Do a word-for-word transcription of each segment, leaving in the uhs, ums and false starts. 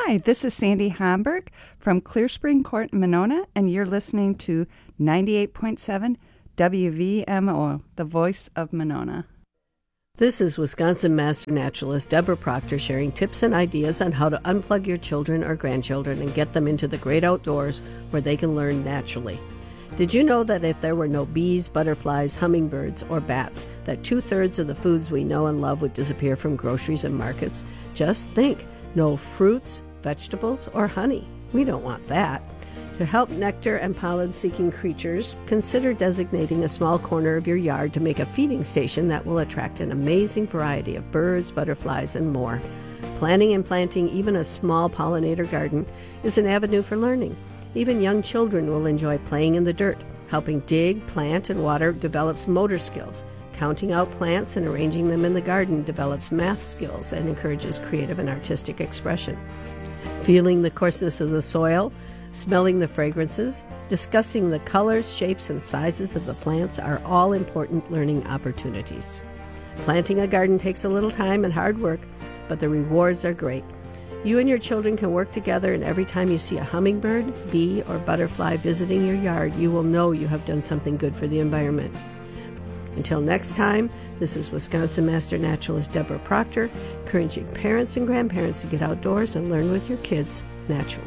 Hi, this is Sandy Hamburg from Clear Spring Court in Monona, and you're listening to ninety-eight point seven W V M O, the voice of Monona. This is Wisconsin Master Naturalist Deborah Proctor sharing tips and ideas on how to unplug your children or grandchildren and get them into the great outdoors where they can learn naturally. Did you know that if there were no bees, butterflies, hummingbirds, or bats, that two-thirds of the foods we know and love would disappear from groceries and markets? Just think, no fruits, vegetables, or honey. We don't want that. To help nectar and pollen-seeking creatures, consider designating a small corner of your yard to make a feeding station that will attract an amazing variety of birds, butterflies, and more. Planting and planting even a small pollinator garden is an avenue for learning. Even young children will enjoy playing in the dirt. Helping dig, plant, and water develops motor skills. Counting out plants and arranging them in the garden develops math skills and encourages creative and artistic expression. Feeling the coarseness of the soil, smelling the fragrances, discussing the colors, shapes, and sizes of the plants are all important learning opportunities. Planting a garden takes a little time and hard work, but the rewards are great. You and your children can work together, and every time you see a hummingbird, bee, or butterfly visiting your yard, you will know you have done something good for the environment. Until next time, this is Wisconsin Master Naturalist Deborah Proctor, encouraging parents and grandparents to get outdoors and learn with your kids naturally.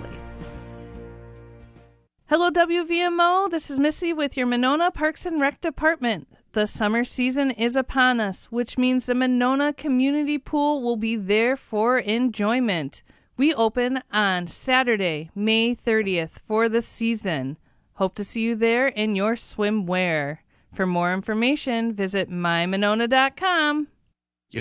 Hello, W V M O. This is Missy with your Monona Parks and Rec Department. The summer season is upon us, which means the Monona Community Pool will be there for enjoyment. We open on Saturday, May thirtieth for the season. Hope to see you there in your swimwear. For more information, visit my monona dot com.